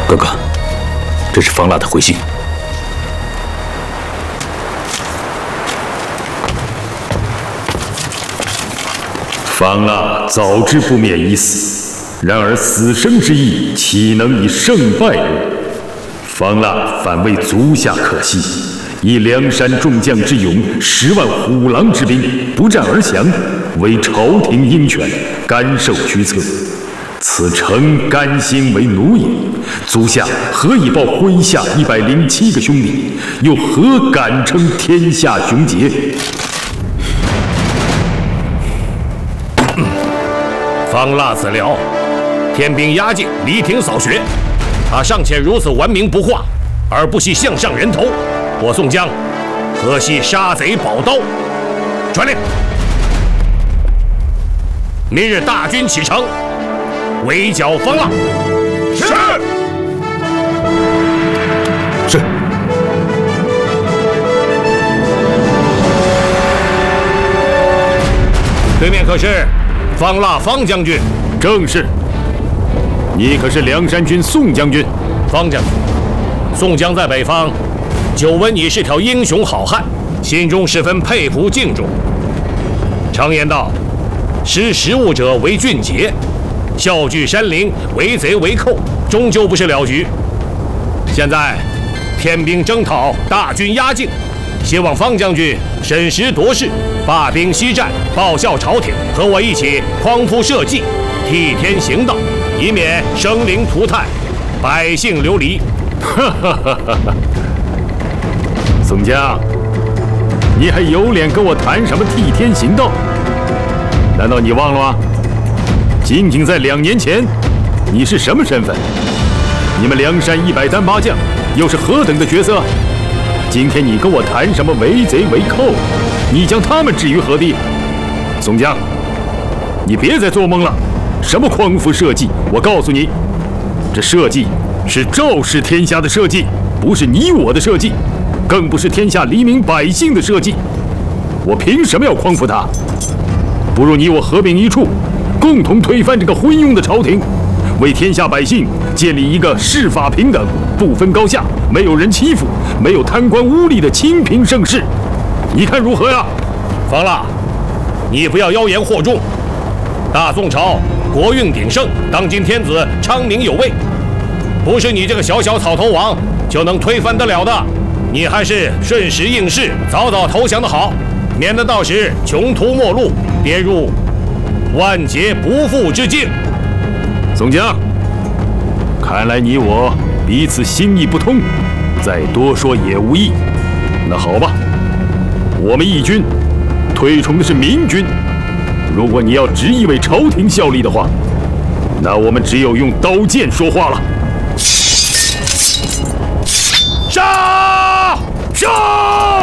哥哥，这是方腊的回信。方腊早知不免一死，然而死生之意，岂能以胜败论？方腊反为足下可惜，以梁山众将之勇，10万虎狼之兵，不战而降，为朝廷鹰犬，甘受驱策。此诚甘心为奴也。足下何以报麾下107个兄弟，又何敢称天下雄杰？ 方腊死了，天兵压境，离庭扫穴。他尚且如此顽冥不化，而不惜项上人头，我宋江何惜杀贼宝刀？传令，明日大军启程，围剿方腊。是。 是。 对面可是方腊方将军？ 正是。你可是梁山军宋将军？ 方将军，宋江在北方，久闻你是条英雄好汉，心中十分佩服敬重。常言道，识时务者为俊杰，笑聚山林，为贼为寇，终究不是了局。现在天兵征讨，大军压境，希望方将军审时度势，罢兵息战，报效朝廷，和我一起匡扶社稷，替天行道，以免生灵涂炭，百姓流离。 宋江，你还有脸跟我谈什么替天行道？难道你忘了吗？仅仅在2年前，你是什么身份？你们梁山138将又是何等的角色？今天你跟我谈什么为贼为寇？你将他们置于何地？宋江，你别再做梦了！什么匡扶社稷？我告诉你，这社稷是赵氏天下的社稷，不是你我的社稷，更不是天下黎民百姓的社稷。我凭什么要匡扶他？不如你我合并一处，共同推翻这个昏庸的朝廷，为天下百姓建立一个世法平等、不分高下、没有人欺负、没有贪官污吏的清平盛世。你看如何呀？ 方腊，你不要妖言惑众。大宋朝国运鼎盛，当今天子昌明有为，不是你这个小小草头王就能推翻得了的。你还是顺时应势，早早投降的好，免得到时穷途末路，跌入万劫不复之境。 宋江，看来你我彼此心意不通，再多说也无益。那好吧，我们义军推崇的是明军，如果你要执意为朝廷效力的话，那我们只有用刀剑说话了。 杀！杀！